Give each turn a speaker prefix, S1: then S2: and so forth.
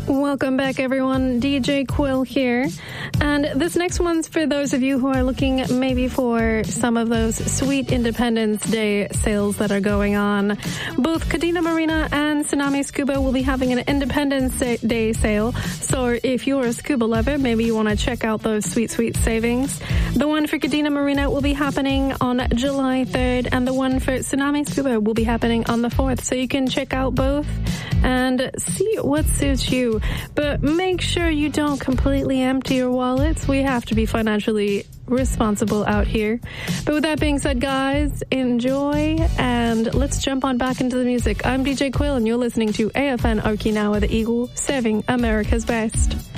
S1: Welcome back, everyone. DJ Quill here. And this next one's for those of you who are looking maybe for some of those sweet Independence Day sales that are going on. Both Kadena Marina and Tsunami Scuba will be having an Independence Day sale. So if you're a scuba lover, maybe you want to check out those sweet, sweet savings. The one for Kadena Marina will be happening on July 3rd, and the one for Tsunami Scuba will be happening on the 4th. So you can check out both and see what suits you. But make sure you don't completely empty your wallets. We have to be financially responsible out here. But with that being said, guys, enjoy, and let's jump on back into the music. I'm DJ Quill, and you're listening to AFN Okinawa The Eagle, serving America's best.